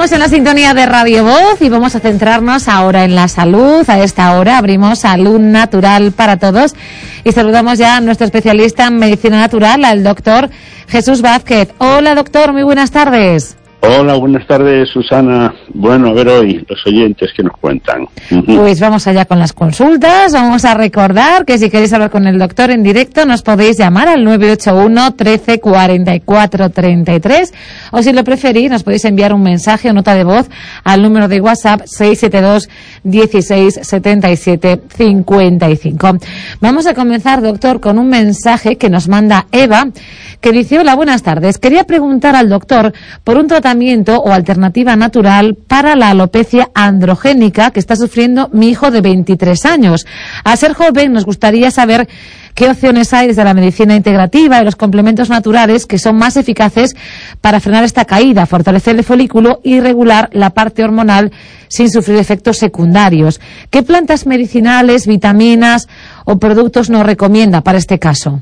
Seguimos en la sintonía de Radio Voz y vamos a centrarnos ahora en la salud. A esta hora abrimos Salud Natural para Todos y saludamos ya a nuestro especialista en medicina natural, al doctor Jesús Vázquez. Hola, doctor, muy buenas tardes. Hola, buenas tardes, Susana. Bueno, a ver hoy los oyentes que nos cuentan. Pues vamos allá con las consultas. Vamos a recordar que si queréis hablar con el doctor en directo nos podéis llamar al 981 13 44 33 o si lo preferís nos podéis enviar un mensaje o nota de voz al número de WhatsApp 672 16 77 55. Vamos a comenzar, doctor, con un mensaje que nos manda Eva, que dice: hola, buenas tardes. Quería preguntar al doctor por un tratamiento o alternativa natural para la alopecia androgénica que está sufriendo mi hijo de 23 años. Al ser joven nos gustaría saber qué opciones hay desde la medicina integrativa y los complementos naturales que son más eficaces para frenar esta caída, fortalecer el folículo y regular la parte hormonal sin sufrir efectos secundarios. ¿Qué plantas medicinales, vitaminas o productos nos recomienda para este caso?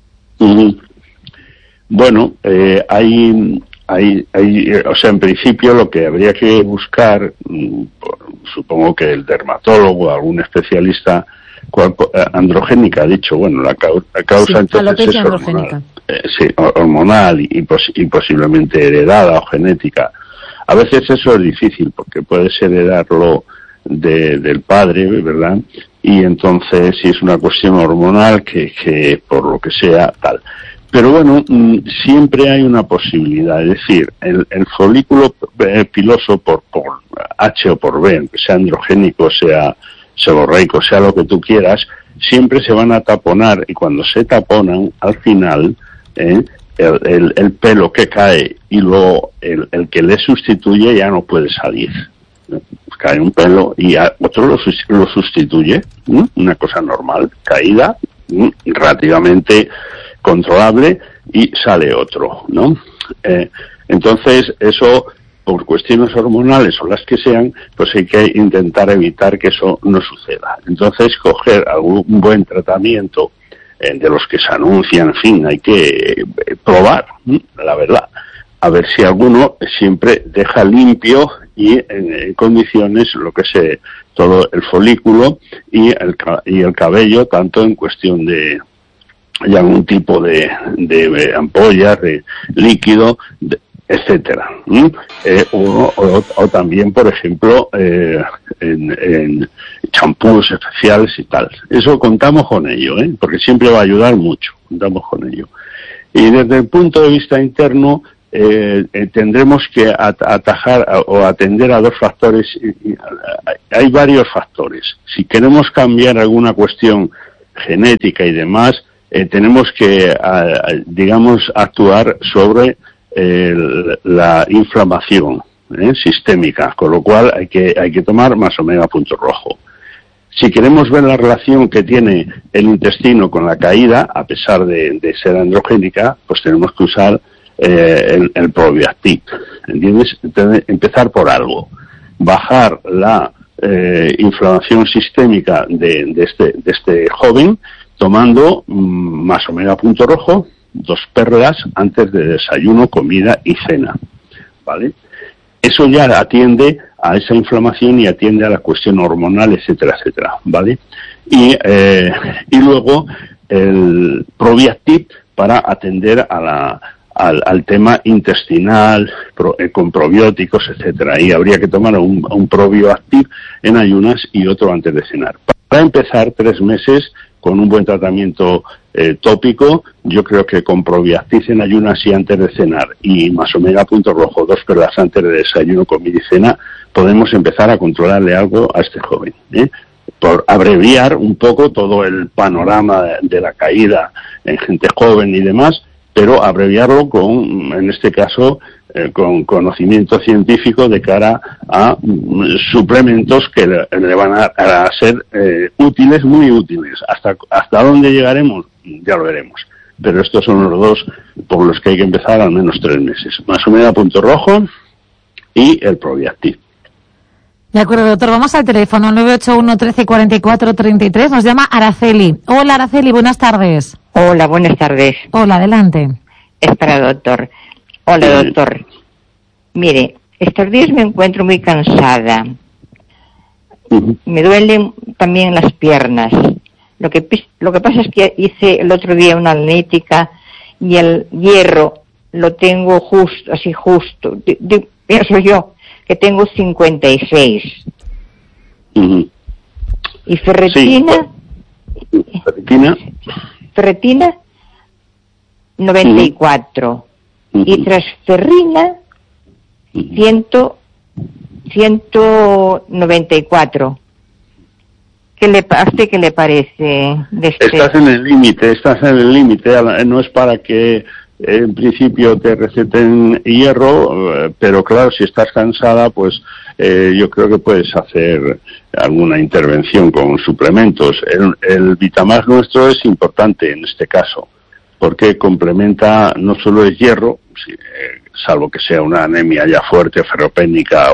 Bueno, hay, o sea, en principio lo que habría que buscar, supongo que el dermatólogo, algún especialista, androgénica, ha dicho, bueno, la causa sí, entonces es hormonal, sí, hormonal y posiblemente heredada o genética. A veces eso es difícil porque puedes heredarlo del padre, ¿verdad? Y entonces si es una cuestión hormonal que por lo que sea tal. Pero bueno, siempre hay una posibilidad, es decir, el folículo piloso por H o por B, sea androgénico, sea seborreico, sea lo que tú quieras, siempre se van a taponar y cuando se taponan, al final, el pelo que cae y luego el que le sustituye ya no puede salir. Cae un pelo y otro lo sustituye, una cosa normal, caída, relativamente controlable y sale otro, ¿no? Entonces eso, por cuestiones hormonales o las que sean, pues hay que intentar evitar que eso no suceda. Entonces coger algún buen tratamiento de los que se anuncian, en fin, hay que probar, la verdad, a ver si alguno siempre deja limpio y en condiciones lo que es todo el folículo y el cabello, tanto en cuestión de algún tipo de ampollas, de líquido, etcétera, o también, por ejemplo, en champús especiales y tal. Eso contamos con ello, porque siempre va a ayudar mucho, contamos con ello. Y desde el punto de vista interno, tendremos que atajar o atender a dos factores. Hay varios factores. Si queremos cambiar alguna cuestión genética y demás, tenemos que, digamos, actuar sobre la inflamación sistémica, con lo cual hay que tomar más omega punto rojo. Si queremos ver la relación que tiene el intestino con la caída, a pesar de ser androgénica, pues tenemos que usar el Probiactiv, ¿entiendes? Entonces, empezar por algo, bajar la inflamación sistémica de este joven, tomando más omega punto rojo, 2 pérgolas antes de desayuno, comida y cena, ¿vale? Eso ya atiende a esa inflamación y atiende a la cuestión hormonal, etcétera, etcétera, ¿vale? Y luego el Probiactiv para atender al tema intestinal, con probióticos, etcétera. Y habría que tomar un Probiactiv en ayunas y otro antes de cenar. Para empezar 3 meses con un buen tratamiento tópico, yo creo que con Probiactiv en ayunas y antes de cenar y más omega punto rojo, 2 pérgolas antes de desayuno, comida y cena, podemos empezar a controlarle algo a este joven, por abreviar un poco todo el panorama de la caída en gente joven y demás, pero abreviarlo en este caso, con conocimiento científico de cara a suplementos que le van a ser útiles, muy útiles. ¿Hasta dónde llegaremos? Ya lo veremos. Pero estos son los dos por los que hay que empezar al menos 3 meses. Más omega punto rojo y el Probiactiv. De acuerdo, doctor. Vamos al teléfono 981 13 44 33. Nos llama Araceli. Hola, Araceli, buenas tardes. Hola, buenas tardes. Hola, adelante. Es para el doctor. Hola, doctor. Mire, estos días me encuentro muy cansada. Me duelen también las piernas. Lo que pasa es que hice el otro día una analítica y el hierro lo tengo justo. Pienso yo que tengo 56. Y ferritina. Sí. Ferritina 94. Y transferrina 194. ¿A usted qué le parece? Estás en el límite, no es para que en principio te receten hierro, pero claro, si estás cansada, pues yo creo que puedes hacer alguna intervención con suplementos. El Vitamax nuestro es importante en este caso, porque complementa, no solo es hierro, salvo que sea una anemia ya fuerte, ferropénica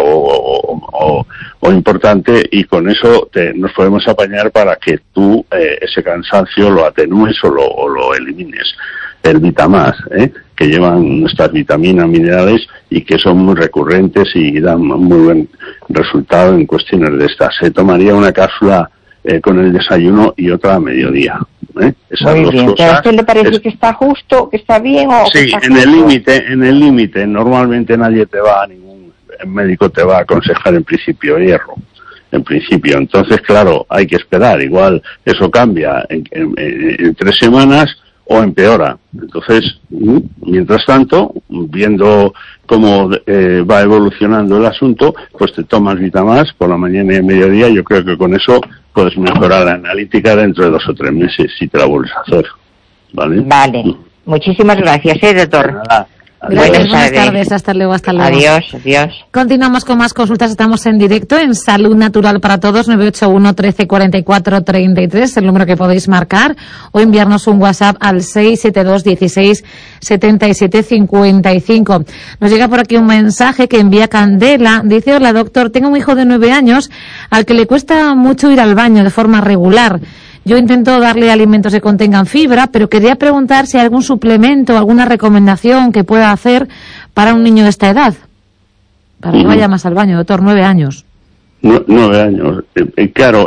o importante, y con eso nos podemos apañar para que tú ese cansancio lo atenúes o lo elimines. El Vitamax, que llevan nuestras vitaminas, minerales y que son muy recurrentes y dan muy buen resultado en cuestiones de estas. Se tomaría una cápsula con el desayuno y otra a mediodía. Esas muy dos bien. cosas. ¿A usted le parece que está justo, que está bien o sí, que está en el límite. Normalmente ningún médico te va a aconsejar en principio hierro. Entonces, claro, hay que esperar. Igual eso cambia en 3 semanas o empeora. Entonces, mientras tanto, viendo cómo va evolucionando el asunto, pues te tomas Vitamax por la mañana y el mediodía. Yo creo que con eso puedes mejorar la analítica dentro de 2 o 3 meses si te la vuelves a hacer. ¿Vale? Muchísimas gracias, doctor. Nada. Buenas tardes, hasta luego. Adiós. Continuamos con más consultas, estamos en directo en Salud Natural para Todos, 981 13 44 33, el número que podéis marcar, o enviarnos un WhatsApp al 672 16 77 55. Nos llega por aquí un mensaje que envía Candela, dice: hola doctor, tengo un hijo de 9 años al que le cuesta mucho ir al baño de forma regular. Yo intento darle alimentos que contengan fibra, pero quería preguntar si hay algún suplemento, alguna recomendación que pueda hacer para un niño de esta edad, para que vaya más al baño, doctor. 9 años. 9 años. Claro,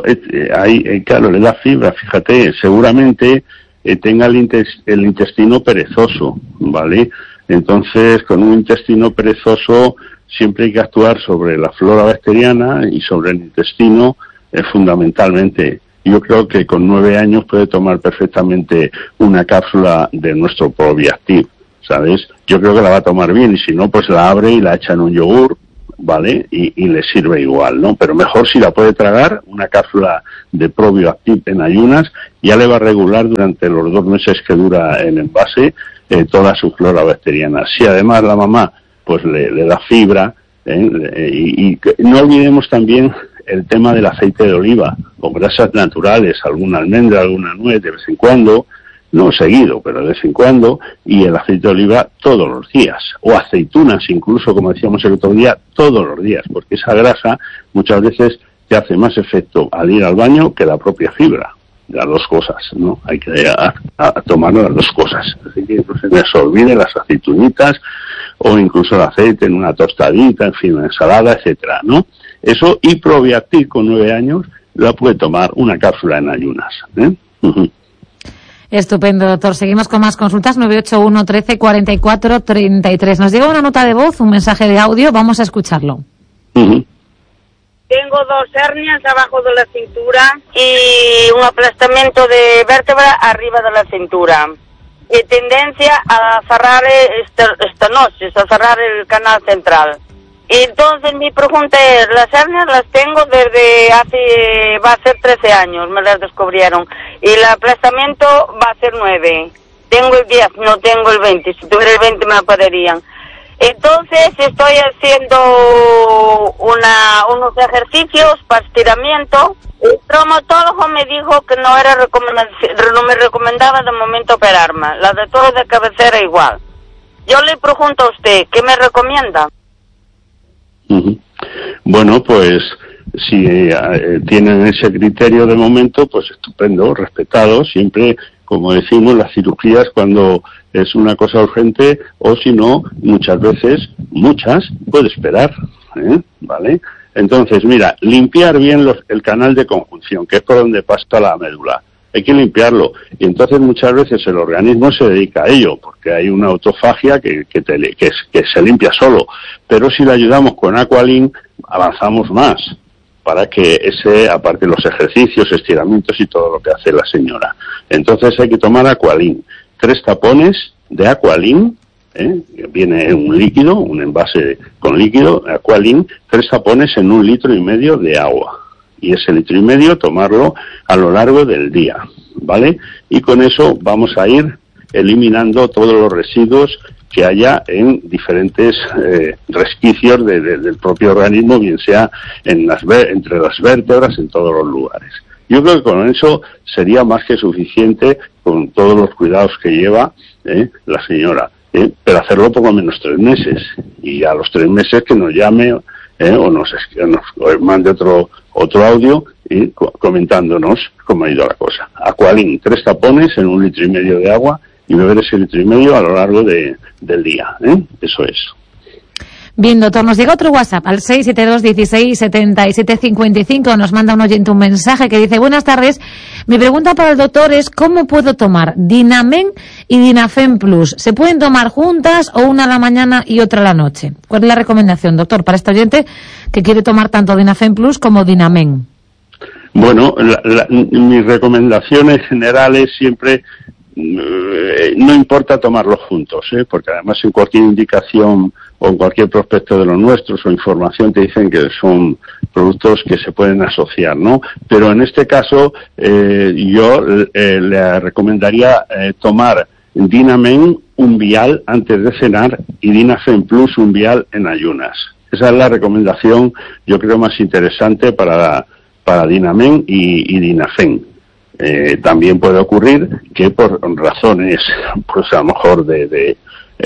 le da fibra, fíjate, seguramente tenga el intestino perezoso, ¿vale? Entonces, con un intestino perezoso siempre hay que actuar sobre la flora bacteriana y sobre el intestino fundamentalmente. Yo creo que con 9 años puede tomar perfectamente una cápsula de nuestro Probiactiv, ¿sabes? Yo creo que la va a tomar bien, y si no, pues la abre y la echa en un yogur, ¿vale? Y le sirve igual, ¿no? Pero mejor si la puede tragar, una cápsula de Probiactiv en ayunas, ya le va a regular durante los 2 meses que dura el envase toda su flora bacteriana. Si además la mamá pues le da fibra, y no olvidemos también el tema del aceite de oliva, con grasas naturales, alguna almendra, alguna nuez de vez en cuando, no seguido, pero de vez en cuando, y el aceite de oliva todos los días, o aceitunas incluso, como decíamos el otro día, todos los días, porque esa grasa muchas veces te hace más efecto al ir al baño que la propia fibra. Las 2 cosas, ¿no? Hay que tomar las 2 cosas. Así que no se les olvide las aceitunitas, o incluso el aceite en una tostadita, en fin, una ensalada, etcétera, ¿no? Eso, y Probiactiv con 9 años la puede tomar una cápsula en ayunas. Estupendo, doctor. Seguimos con más consultas. 981 13 44 33. Nos llega una nota de voz, un mensaje de audio. Vamos a escucharlo. Tengo 2 hernias abajo de la cintura y un aplastamiento de vértebra arriba de la cintura. Y tendencia a cerrar estenosis, a cerrar el canal central. Entonces mi pregunta es, las hernias las tengo desde va a ser 13 años, me las descubrieron, y el aplastamiento va a ser 9. Tengo el 10, no tengo el 20, si tuviera el 20 me operarían. Entonces estoy haciendo unos ejercicios para estiramiento. El traumatólogo me dijo que no me recomendaba de momento operarme, la de todo de cabecera igual. Yo le pregunto a usted, ¿qué me recomienda? Bueno, pues si tienen ese criterio de momento, pues estupendo, respetado. Siempre, como decimos, las cirugías cuando es una cosa urgente, o si no, muchas veces, puede esperar, ¿vale? Entonces, mira, limpiar bien el canal de conjunción, que es por donde pasa la médula. Hay que limpiarlo. Y entonces muchas veces el organismo se dedica a ello, porque hay una autofagia que se limpia solo. Pero si le ayudamos con Aqualin, avanzamos más, para que aparte de los ejercicios, estiramientos y todo lo que hace la señora. Entonces hay que tomar Aqualin. 3 tapones de Aqualin, viene en un líquido, un envase con líquido, Aqualin, 3 tapones en 1,5 litros de agua. Y ese 1,5 litros tomarlo a lo largo del día, ¿vale? Y con eso vamos a ir eliminando todos los residuos que haya en diferentes resquicios del propio organismo, bien sea entre las vértebras, en todos los lugares. Yo creo que con eso sería más que suficiente, con todos los cuidados que lleva la señora. Pero hacerlo por lo menos 3 meses. Y a los 3 meses que nos llame o nos mande otro audio y comentándonos cómo ha ido la cosa. Aqualin, 3 tapones en 1,5 litros de agua y beber ese 1,5 litros a lo largo del día. Eso es. Bien, doctor, nos llega otro WhatsApp al 672 16 77 55. Nos manda un oyente un mensaje que dice: buenas tardes, mi pregunta para el doctor es ¿cómo puedo tomar Dinamen y Dinafen Plus? ¿Se pueden tomar juntas o una a la mañana y otra a la noche? ¿Cuál es la recomendación, doctor, para este oyente que quiere tomar tanto Dinafen Plus como Dinamen? Bueno, mi recomendación en general es siempre no importa tomarlos juntos, porque además en cualquier indicación o en cualquier prospecto de los nuestros o información te dicen que son productos que se pueden asociar, ¿no? Pero en este caso yo le recomendaría tomar Dinamen un vial antes de cenar y Dinafen Plus un vial en ayunas. Esa es la recomendación, yo creo, más interesante para Dinamen y Dinafen. También puede ocurrir que por razones, pues a lo mejor de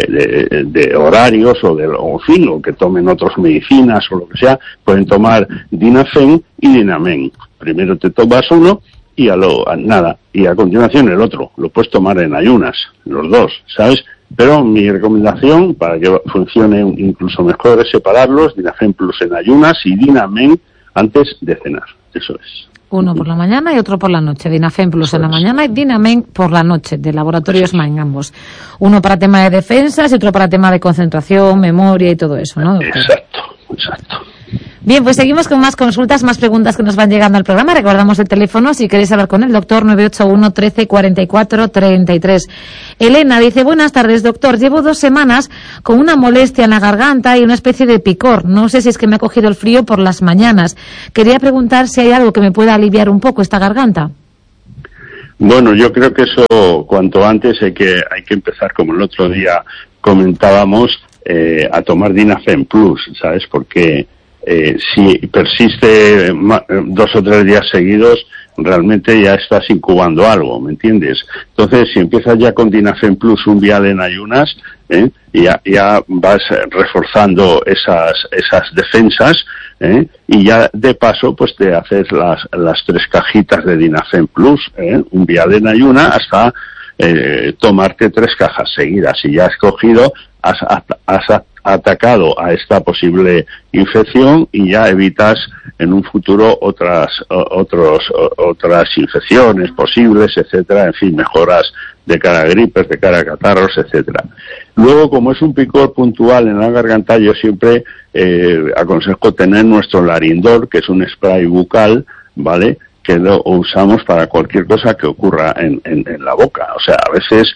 horarios o que tomen otras medicinas o lo que sea, pueden tomar Dinafen y Dinamen. Primero te tomas uno y y a continuación el otro. Lo puedes tomar en ayunas, los dos, ¿sabes? Pero mi recomendación, para que funcione incluso mejor, es separarlos, Dinafen Plus en ayunas y Dinamen antes de cenar. Eso es. Uno por la mañana y otro por la noche. Dinafen Plus en la mañana y Dinamen por la noche, de Laboratorios Main, ambos. Uno para tema de defensas y otro para tema de concentración, memoria y todo eso, ¿no, doctor? Exacto. Bien, pues seguimos con más consultas, más preguntas que nos van llegando al programa. Recordamos el teléfono si queréis hablar con el doctor, 981 13 44 33. Elena dice: buenas tardes, doctor. Llevo 2 semanas con una molestia en la garganta y una especie de picor. No sé si es que me ha cogido el frío por las mañanas. Quería preguntar si hay algo que me pueda aliviar un poco esta garganta. Bueno, yo creo que eso cuanto antes hay que empezar, como el otro día comentábamos, a tomar Dinafen Plus, ¿sabes? Porque si persiste 2 o 3 días seguidos, realmente ya estás incubando algo, ¿me entiendes? Entonces, si empiezas ya con Dinafen Plus un vial en ayunas, ya vas reforzando esas defensas, y ya de paso pues te haces las 3 cajitas de Dinafen Plus, un vial en ayuna hasta tomarte 3 cajas seguidas. Y ya has cogido, has atacado a esta posible infección y ya evitas en un futuro otras infecciones posibles, etcétera, en fin, mejoras de cara a gripes, de cara a catarros, etcétera. Luego, como es un picor puntual en la garganta, yo siempre aconsejo tener nuestro Larindol, que es un spray bucal, ¿vale?, que lo usamos para cualquier cosa que ocurra en la boca. O sea, a veces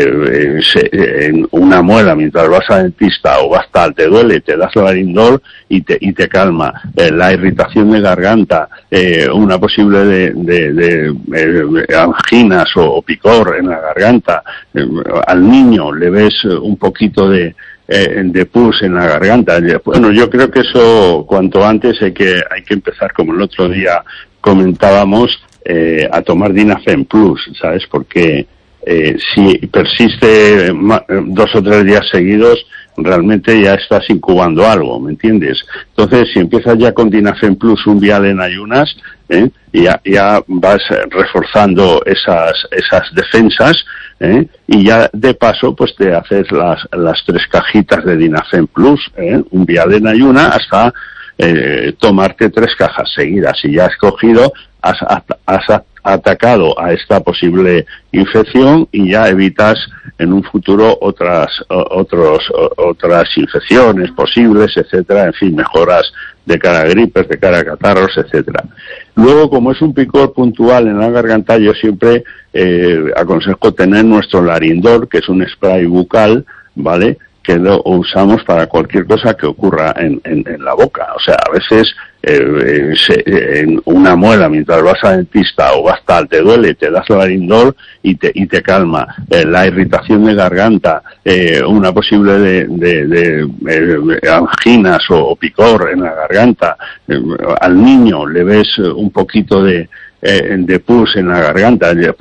en una muela, mientras vas al dentista o vas tal, te duele, te das Larindol y te calma. La irritación de garganta, una posible de anginas o picor en la garganta, al niño le ves un poquito de pus en la garganta. Bueno, yo creo que eso cuanto antes hay que empezar, como el otro día comentábamos, a tomar Dinafen Plus, ¿sabes? Porque si persiste 2 o 3 días seguidos, realmente ya estás incubando algo, ¿me entiendes? Entonces, si empiezas ya con Dinafen Plus un vial en ayunas, ya vas reforzando esas defensas, y ya de paso pues te haces las 3 cajitas de Dinafem Plus, un día de ayuna hasta tomarte 3 cajas seguidas. Si ya has cogido, has atacado a esta posible infección y ya evitas en un futuro otras infecciones posibles, etcétera, en fin, mejoras de cara a gripes, de cara a catarros, etcétera. Luego, como es un picor puntual en la garganta, yo siempre aconsejo tener nuestro Larindol, que es un spray bucal, ¿vale?, que lo usamos para cualquier cosa que ocurra en la boca. O sea, a veces en una muela, mientras vas al dentista o vas tal, te duele, te das Larindol y te calma. La irritación de garganta, una posible de anginas o picor en la garganta. Al niño le ves un poquito de pus en la garganta,